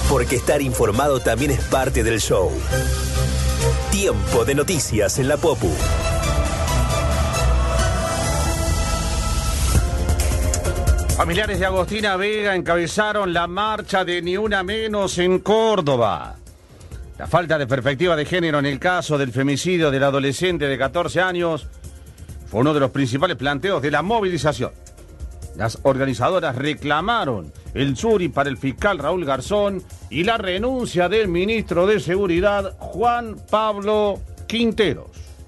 Porque estar informado también es parte del show. Tiempo de noticias en la Popu. Familiares de Agostina Vega encabezaron la marcha de Ni Una Menos en Córdoba. La falta de perspectiva de género en el caso del femicidio del adolescente de 14 años fue uno de los principales planteos de la movilización. Las organizadoras reclamaron el suri para el fiscal Raúl Garzón y la renuncia del ministro de Seguridad Juan Pablo Quinteros.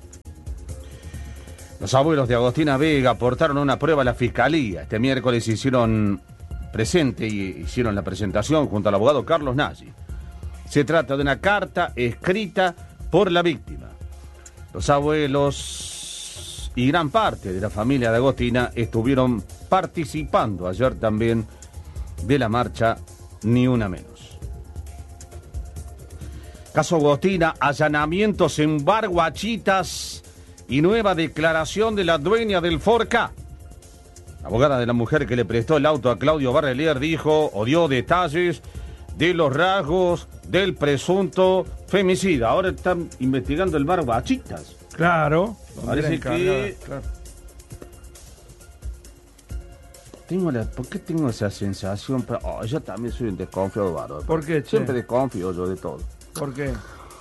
Los abuelos de Agostina Vega aportaron una prueba a la fiscalía. Este miércoles hicieron presente y hicieron la presentación junto al abogado Carlos Nagy. Se trata de una carta escrita por la víctima. Los abuelos y gran parte de la familia de Agostina estuvieron participando ayer también de la marcha Ni Una Menos. Caso Agostina, allanamientos en bar Guachitas y nueva declaración de la dueña del Forca. La abogada de la mujer que le prestó el auto a Claudio Barrelier dijo o dio detalles de los rasgos del presunto femicida. Ahora están investigando el bar Guachitas. Claro. Parece que... Claro. ¿Por qué tengo esa sensación? Yo también soy un desconfiado bárbaro. ¿Por qué, che? Siempre desconfío yo de todo. ¿Por qué?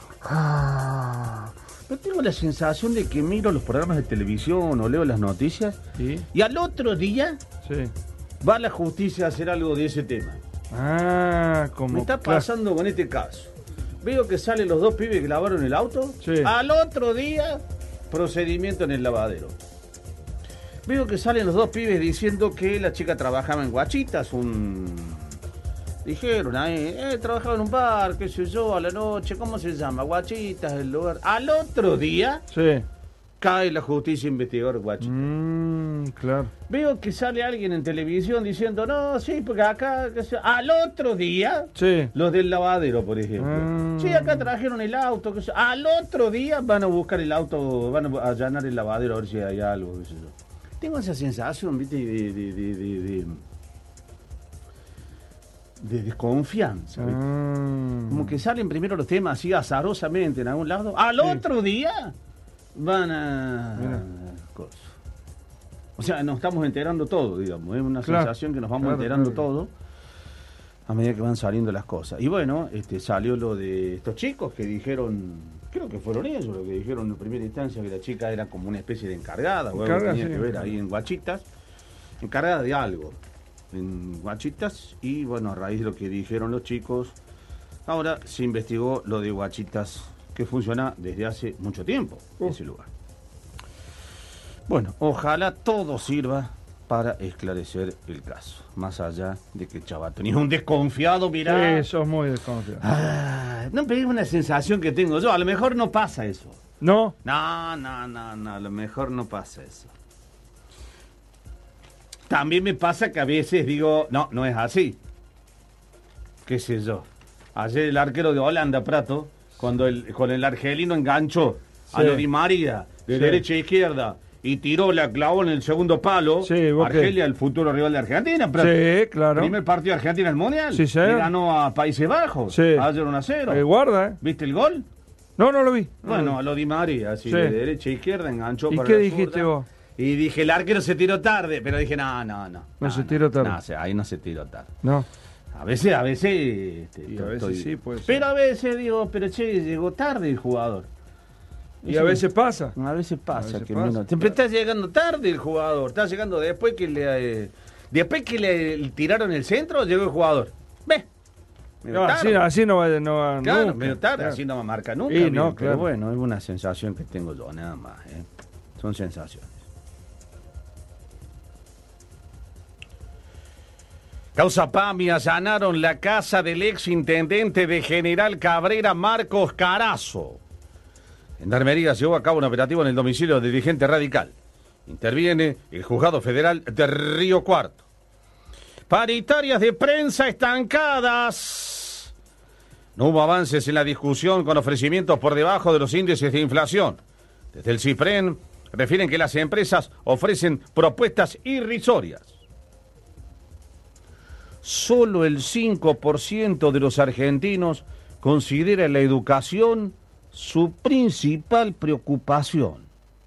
Pero tengo la sensación de que miro los programas de televisión o leo las noticias ¿Sí? y al otro día Sí. va la justicia a hacer algo de ese tema. Como... Me está pasando con este caso. Veo que salen los dos pibes que lavaron el auto. Sí. Al otro día, procedimiento en el lavadero. Veo que salen los dos pibes diciendo que la chica trabajaba en Guachitas, Dijeron ahí, trabajaba en un bar, qué sé yo, a la noche, ¿cómo se llama? Guachitas, el lugar. Al otro día, Sí. cae la justicia investigadora Guachitas. Claro. Veo que sale alguien en televisión diciendo, no, sí, porque acá, qué sé yo. Al otro día, Sí. los del lavadero, por ejemplo. Sí, acá trajeron el auto, qué sé yo. Al otro día van a buscar el auto, van a allanar el lavadero a ver si hay algo, qué sé yo. Tengo esa sensación, viste, de desconfianza, ¿viste? Como que salen primero los temas así azarosamente en algún lado. Al otro día van a... cosas. O sea, nos estamos enterando todo, digamos. Es una sensación que nos vamos enterando todo a medida que van saliendo las cosas. Y bueno, salió lo de estos chicos que dijeron... Creo que fueron ellos los que dijeron en primera instancia que la chica era como una especie de encargada o algo que tenía que ver ahí en Guachitas. Encargada de algo en Guachitas. Y bueno, a raíz de lo que dijeron los chicos, ahora se investigó lo de Guachitas, que funciona desde hace mucho tiempo ese lugar. Bueno, ojalá todo sirva para esclarecer el caso. Más allá de que Chavato ni un desconfiado, mirá. Sí, sos muy desconfiado. No, pero es una sensación que tengo yo. A lo mejor no pasa eso. ¿No? No, a lo mejor no pasa eso. También me pasa que a veces digo, no es así. Qué sé yo. Ayer el arquero de Holanda, Prato, cuando con el argelino enganchó a lo Di María, de derecha a izquierda, y tiró, la clavó en el segundo palo. Argelia, el futuro rival de Argentina. Prato. Sí, claro. Primer partido de Argentina en el Mundial. Sí, señor. Y ganó a Países Bajos. Sí. Ayer 1-0. Guarda, ¿Viste el gol? No lo vi. Bueno, a lo Di María, así de derecha a izquierda, enganchó ¿Y para qué la dijiste zurda. vos? Y dije, el arquero se tiró tarde, pero dije, no se tiró tarde. No, ahí no se tiró tarde. No. A veces. Y a veces sí, pues. Pero a veces digo, pero che, llegó tarde el jugador. Y a veces pasa. A veces pasa. veces Que pasa, no. Siempre está llegando tarde el jugador. Está llegando después que le tiraron el centro, llegó el jugador. Ve. No, así no va Claro, nunca. medio tarde, Claro. así no marca nunca. Y bien, no, pero claro. bueno, es una sensación que tengo yo, nada más. Son sensaciones. Causa PAMI, allanaron la casa del ex intendente de General Cabrera, Marcos Carazo. Gendarmería llevó a cabo un operativo en el domicilio del dirigente radical. Interviene el Juzgado Federal de Río Cuarto. Paritarias de prensa estancadas. No hubo avances en la discusión con ofrecimientos por debajo de los índices de inflación. Desde el CIPREN refieren que las empresas ofrecen propuestas irrisorias. solo el 5% de los argentinos considera la educación su principal preocupación.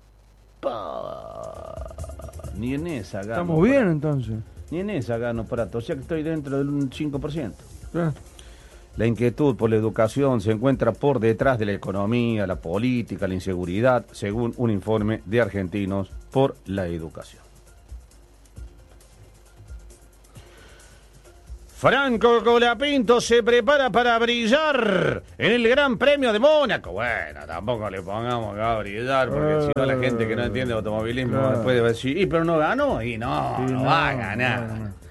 Ni en esa gano. Estamos bien, entonces. Ni en esa gano, Prato. O sea que estoy dentro del 5%. Ah. La inquietud por la educación se encuentra por detrás de la economía, la política, la inseguridad, según un informe de Argentinos por la Educación. Franco Colapinto se prepara para brillar en el Gran Premio de Mónaco. Bueno, tampoco le pongamos acá a brillar, porque si no la gente que no entiende automovilismo puede decir, pero no ganó, y no va a ganar.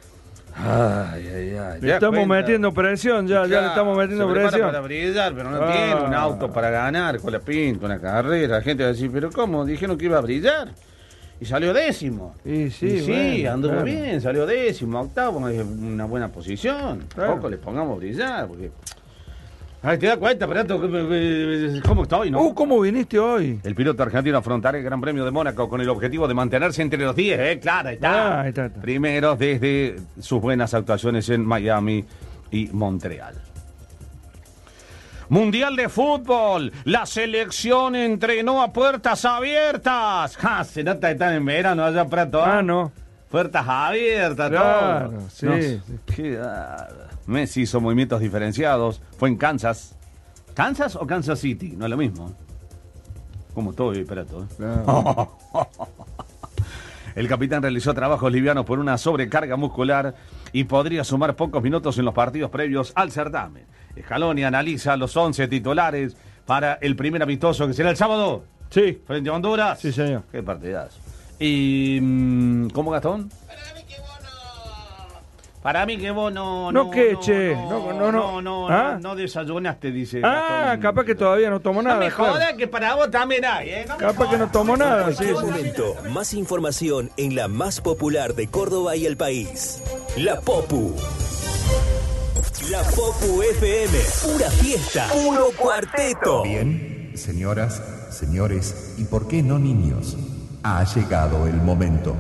Ay. Le estamos metiendo presión, ya le estamos metiendo se presión. Para brillar, pero no tiene un auto para ganar, Colapinto, una carrera. La gente va a decir, pero ¿cómo? Dijeron que iba a brillar. Y salió décimo. Sí, bueno, anduvo bien, salió décimo, octavo, una buena posición. Tampoco le pongamos a brillar, porque... Ay, ¿te das cuenta, Prato, cómo estoy, no? ¿Cómo viniste hoy? El piloto argentino afrontará el Gran Premio de Mónaco con el objetivo de mantenerse entre los 10, claro, está. Está. Primero desde sus buenas actuaciones en Miami y Montreal. Mundial de Fútbol, la selección entrenó a puertas abiertas. Se nota que están en verano allá, Prato. No. Puertas abiertas, claro, todo. Sí. Messi hizo movimientos diferenciados. Fue en Kansas. ¿Kansas o Kansas City? No es lo mismo. Como estoy, Prato. Claro. El capitán realizó trabajos livianos por una sobrecarga muscular y podría sumar pocos minutos en los partidos previos al certamen. Scaloni analiza los 11 titulares para el primer amistoso que será el sábado. Sí. Frente a Honduras. Sí, señor. Qué partidazo. ¿Y cómo, Gastón? Para mí que vos no... No, No desayunaste, dice Gastón. Capaz que todavía no tomó nada. No me jodas que para vos también hay, No capaz que no tomó nada, En cualquier momento, más información en la más popular de Córdoba y el país. La Popu. La Popu FM. Pura fiesta. Puro cuarteto. Bien, señoras, señores, y por qué no niños, ha llegado el momento.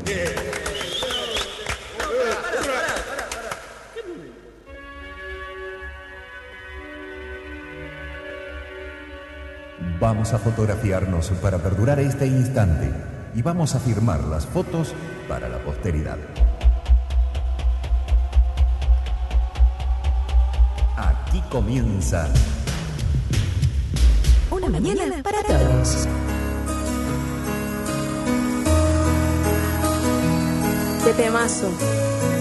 Vamos a fotografiarnos para perdurar este instante y vamos a firmar las fotos para la posteridad. Aquí comienza una mañana para todos. Qué temazo.